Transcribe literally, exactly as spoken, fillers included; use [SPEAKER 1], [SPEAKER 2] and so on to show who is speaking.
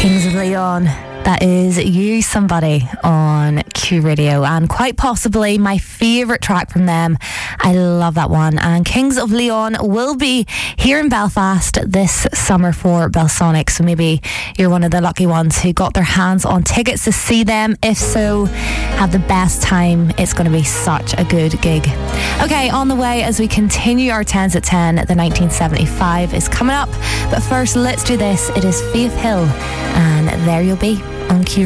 [SPEAKER 1] Kings of Leon. That is You Somebody on Q Radio, and quite possibly my favourite track from them. I love that one. And Kings of Leon will be here in Belfast this summer for Belsonic, so maybe you're one of the lucky ones who got their hands on tickets to see them. If so, have the best time. It's going to be such a good gig. Okay, on the way as we continue our tens at ten, the nineteen seventy-five is coming up, but first let's do this. It is Faith Hill and There You'll Be on Q